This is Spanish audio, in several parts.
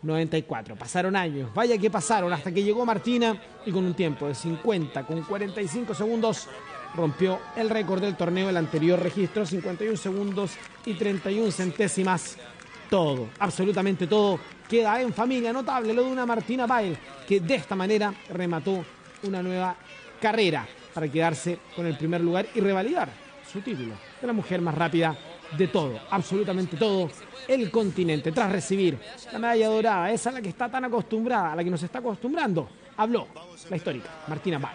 94. Pasaron años, vaya que pasaron, hasta que llegó Martina y con un tiempo de 50 con 45 segundos rompió el récord del torneo. El anterior registro, 51 segundos y 31 centésimas. Todo, absolutamente todo, queda en familia. Notable lo de una Martina Bail, que de esta manera remató una nueva carrera para quedarse con el primer lugar y revalidar su título de la mujer más rápida de todo, absolutamente todo, el continente. Tras recibir la medalla dorada, esa a la que está tan acostumbrada, a la que nos está acostumbrando, habló la histórica Martina Bail.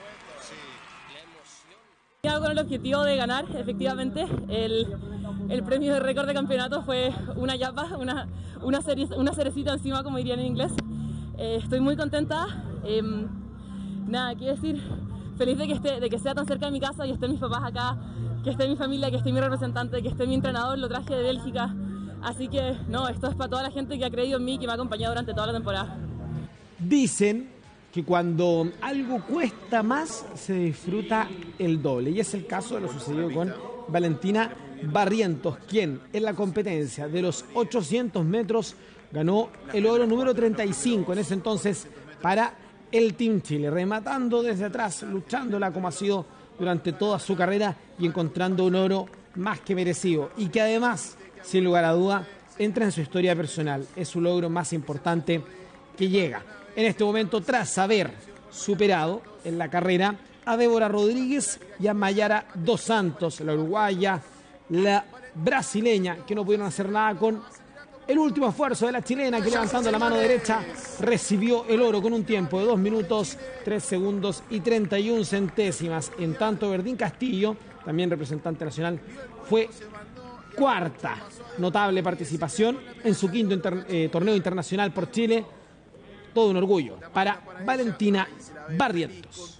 Con el objetivo de ganar, efectivamente, el premio de récord de campeonato fue una yapa, una cerecita encima, como dirían en inglés. Estoy muy contenta, nada, quiero decir, feliz de que sea tan cerca de mi casa y estén mis papás acá, que esté mi familia, que esté mi representante, que esté mi entrenador, lo traje de Bélgica. Así que, no, esto es para toda la gente que ha creído en mí, que me ha acompañado durante toda la temporada. Dicen que cuando algo cuesta más, se disfruta el doble. Y es el caso de lo sucedido con Valentina Barrientos, quien en la competencia de los 800 metros ganó el oro número 35 en ese entonces para el Team Chile, rematando desde atrás, luchándola como ha sido durante toda su carrera y encontrando un oro más que merecido. Y que además, sin lugar a duda, entra en su historia personal. Es su logro más importante que llega en este momento, tras haber superado en la carrera a Débora Rodríguez y a Mayara dos Santos, la uruguaya, la brasileña, que no pudieron hacer nada con el último esfuerzo de la chilena, que levantando la mano derecha recibió el oro con un tiempo de 2 minutos, 3 segundos y 31 centésimas. En tanto, Verdín Castillo, también representante nacional, fue cuarta. Notable participación en su quinto torneo internacional por Chile. Todo un orgullo para Valentina Barrientos.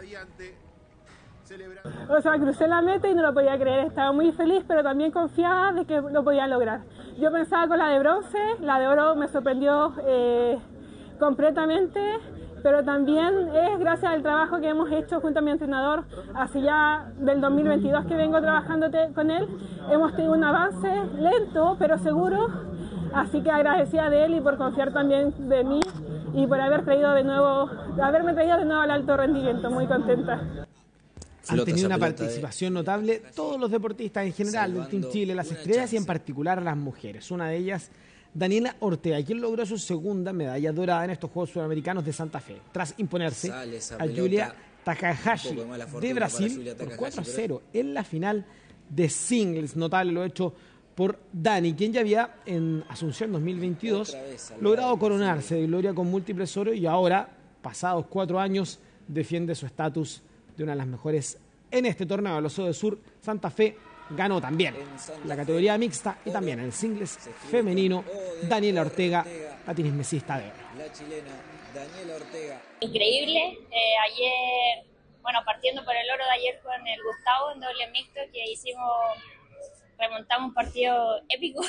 O sea, crucé la meta y no lo podía creer. Estaba muy feliz, pero también confiada de que lo podía lograr. Yo pensaba con la de bronce, la de oro me sorprendió completamente, pero también es gracias al trabajo que hemos hecho junto a mi entrenador, así ya del 2022 que vengo trabajando con él. Hemos tenido un avance lento, pero seguro, así que agradecida de él y por confiar también de mí y por haberme traído de nuevo al alto rendimiento. Muy contenta. Han tenido una participación notable todos los deportistas en general del Team Chile, las estrellas y en particular las mujeres. Una de ellas, Daniela Ortega, quien logró su segunda medalla dorada en estos Juegos Sudamericanos de Santa Fe, tras imponerse a Yulia Takahashi de Brasil por 4-0 en la final de singles. Notable lo hecho por Dani, quien ya había en Asunción 2022 logrado coronarse de gloria con múltiples oros y ahora, pasados 4 años, defiende su estatus de una de las mejores en este torneo de los Sur. Santa Fe ganó también la categoría mixta y también el singles femenino. Daniela Ortega, la tenismesista de oro. La chilena Daniela Ortega. Increíble. Ayer, bueno, partiendo por el oro de ayer con el Gustavo en doble mixto, que remontamos un partido épico.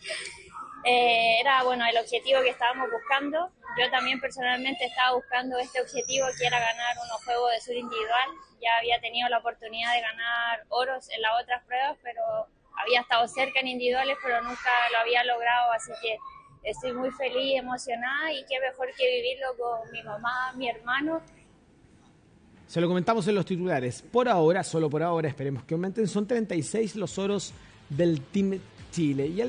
Era el objetivo que estábamos buscando. Yo también personalmente estaba buscando este objetivo, que era ganar unos Juegos de Sur individual. Ya había tenido la oportunidad de ganar oros en las otras pruebas, pero había estado cerca en individuales, pero nunca lo había logrado, así que estoy muy feliz, emocionada, y qué mejor que vivirlo con mi mamá, mi hermano. Se lo comentamos en los titulares. Por ahora, solo por ahora, esperemos que aumenten, son 36 los oros del Team Chile. Y el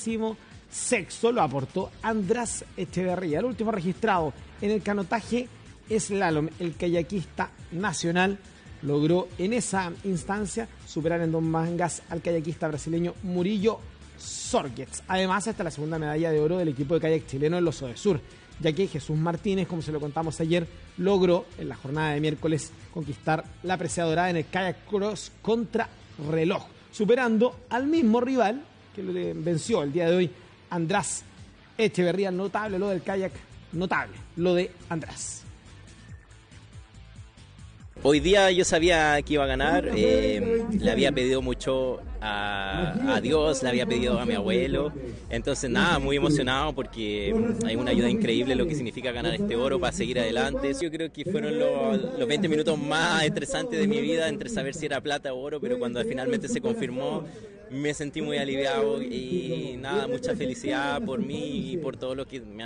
36º lo aportó András Echeverría, el último registrado en el canotaje slalom. El kayakista nacional logró en esa instancia superar en 2 mangas al kayakista brasileño Murillo Sorgets. Además, esta es la segunda medalla de oro del equipo de kayak chileno en los Sur, ya que Jesús Martínez, como se lo contamos ayer, logró en la jornada de miércoles conquistar la presea dorada en el kayak cross contra reloj, superando al mismo rival que lo venció el día de hoy, András Echeverría. Notable lo del kayak, notable lo de András. Hoy día yo sabía que iba a ganar, le había pedido mucho a Dios, le había pedido a mi abuelo, entonces nada, muy emocionado porque hay una ayuda increíble lo que significa ganar este oro para seguir adelante. Yo creo que fueron los 20 minutos más estresantes de mi vida, entre saber si era plata o oro, pero cuando finalmente se confirmó me sentí muy aliviado y nada, mucha felicidad por mí y por todo lo que me han